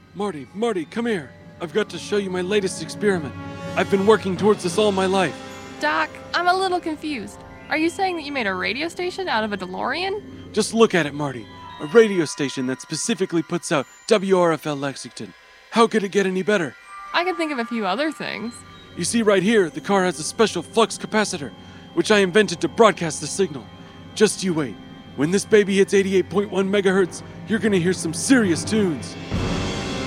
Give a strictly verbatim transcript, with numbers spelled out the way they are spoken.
Marty, Marty, come here. I've got to show you my latest experiment. I've been working towards this all my life. Doc, I'm a little confused. Are you saying that you made a radio station out of a DeLorean? Just look at it, Marty. A radio station that specifically puts out W R F L Lexington. How could it get any better? I can think of a few other things. You see right here, the car has a special flux capacitor, which I invented to broadcast the signal. Just you wait. When this baby hits eighty-eight point one megahertz, you're gonna hear some serious tunes.